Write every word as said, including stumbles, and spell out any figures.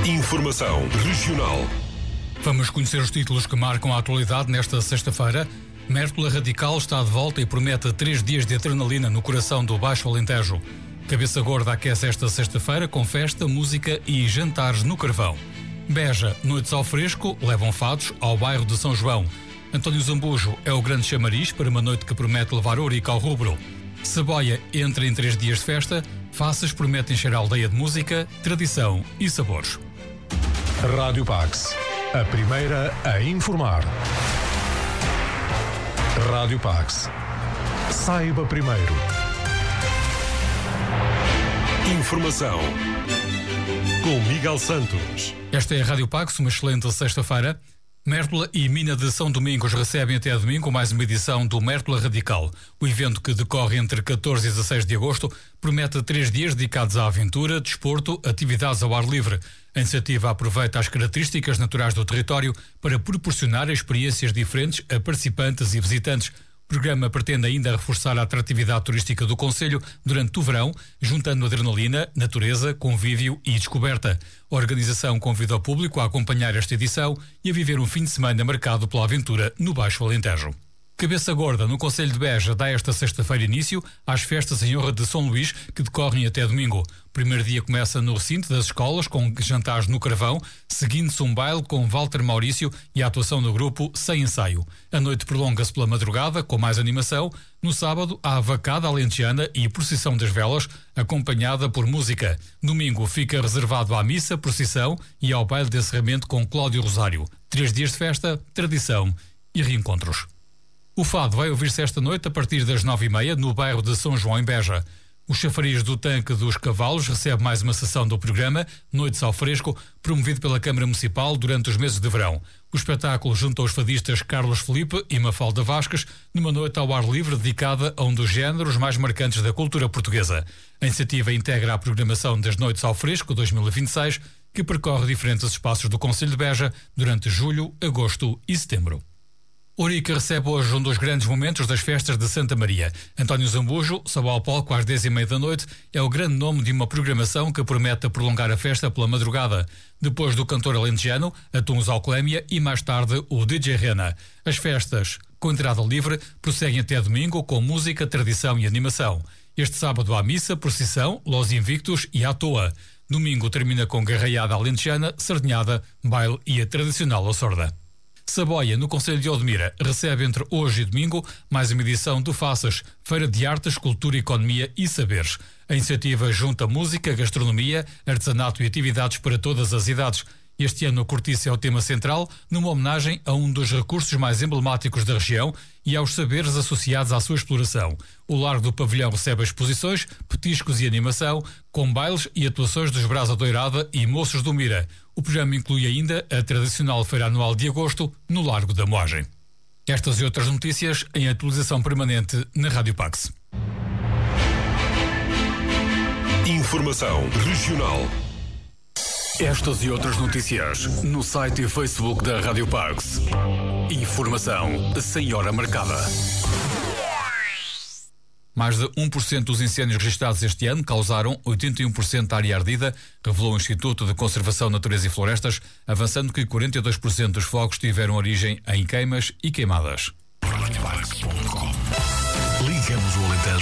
Informação regional. Vamos conhecer os títulos que marcam a atualidade nesta sexta-feira. Mértola Radical está de volta e promete três dias de adrenalina no coração do Baixo Alentejo. Cabeça Gorda aquece esta sexta-feira com festa, música e jantares no Carvão. Beja, noites ao fresco, levam fados ao bairro de São João. António Zambujo é o grande chamariz para uma noite que promete levar ourique ao rubro. Saboia entra em três dias de festa. Faces promete encher a aldeia de música, tradição e sabores. Rádio Pax, a primeira a informar. Rádio Pax. Saiba primeiro. Informação com Miguel Santos. Esta é a Rádio Pax, uma excelente sexta-feira. Mértola e Mina de São Domingos recebem até domingo mais uma edição do Mértola Radical. O evento, que decorre entre catorze e dezasseis de agosto, promete três dias dedicados à aventura, desporto, atividades ao ar livre. A iniciativa aproveita as características naturais do território para proporcionar experiências diferentes a participantes e visitantes. O programa pretende ainda reforçar a atratividade turística do concelho durante o verão, juntando adrenalina, natureza, convívio e descoberta. A organização convida o público a acompanhar esta edição e a viver um fim de semana marcado pela aventura no Baixo Alentejo. Cabeça Gorda, no concelho de Beja, dá esta sexta-feira início às festas em honra de São Luís, que decorrem até domingo. O primeiro dia começa no recinto das escolas, com jantares no Carvão, seguindo-se um baile com Walter Maurício e a atuação do grupo Sem Ensaio. A noite prolonga-se pela madrugada, com mais animação. No sábado, há a vacada alentejana e procissão das velas, acompanhada por música. Domingo fica reservado à missa, procissão e ao baile de encerramento com Cláudio Rosário. Três dias de festa, tradição e reencontros. O fado vai ouvir-se esta noite a partir das nove e meia no bairro de São João, em Beja. O chafariz do Tanque dos Cavalos recebe mais uma sessão do programa Noites ao Fresco, promovido pela Câmara Municipal durante os meses de verão. O espetáculo junta os fadistas Carlos Felipe e Mafalda Vasques numa noite ao ar livre dedicada a um dos géneros mais marcantes da cultura portuguesa. A iniciativa integra a programação das Noites ao Fresco dois mil e vinte e seis, que percorre diferentes espaços do concelho de Beja durante julho, agosto e setembro. Ourique recebe hoje um dos grandes momentos das festas de Santa Maria. António Zambujo sobe ao palco às dez e meia da noite. É o grande nome de uma programação que promete prolongar a festa pela madrugada. Depois do cantor alentejano, Atuns Alclémia e mais tarde o D J Rena. As festas, com entrada livre, prosseguem até domingo com música, tradição e animação. Este sábado há missa, procissão, Los Invictus e à toa. Domingo termina com garraiada alentejana, sardinhada, baile e a tradicional açorda. Saboia, no concelho de Odmira, recebe entre hoje e domingo mais uma edição do Faces, Feira de Artes, Cultura, Economia e Saberes. A iniciativa junta música, gastronomia, artesanato e atividades para todas as idades. Este ano a cortiça é o tema central, numa homenagem a um dos recursos mais emblemáticos da região e aos saberes associados à sua exploração. O Largo do Pavilhão recebe exposições, petiscos e animação, com bailes e atuações dos Brasa Doirada e Moços do Mira. O programa inclui ainda a tradicional feira anual de agosto no Largo da Moagem. Estas e outras notícias em atualização permanente na Rádio Pax. Informação regional. Estas e outras notícias no site e Facebook da Rádio Pax. Informação sem hora marcada. Mais de um por cento dos incêndios registrados este ano causaram oitenta e um por cento da área ardida, revelou o Instituto de Conservação, Natureza e Florestas, avançando que quarenta e dois por cento dos fogos tiveram origem em queimas e queimadas. Ligamos o Alentejo.